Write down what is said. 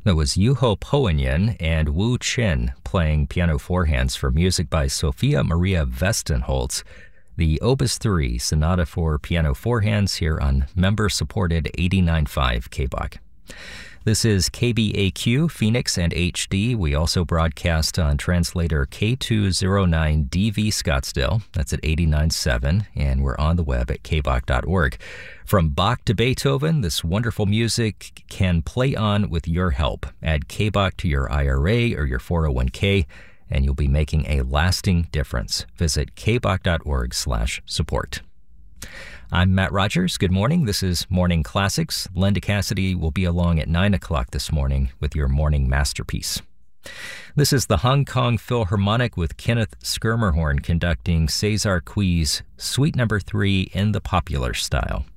That was Juho Pohjaninen and Wu Chin playing piano forehands for music by Sophia Maria Westenholz, the Opus 3 Sonata for Piano Forehands here on member-supported 89.5 KBOK. This is KBAQ, Phoenix and HD. We also broadcast on translator K209DV Scottsdale. That's at 89.7, and we're on the web at kbok.org. From Bach to Beethoven, this wonderful music can play on with your help. Add KBOK to your IRA or your 401k, and you'll be making a lasting difference. Visit kbok.org/support. I'm Matt Rogers. Good morning. This is Morning Classics. Linda Cassidy will be along at 9 o'clock this morning with your morning masterpiece. This is the Hong Kong Philharmonic with Kenneth Schermerhorn conducting César Cui's Suite No. 3 in the popular style.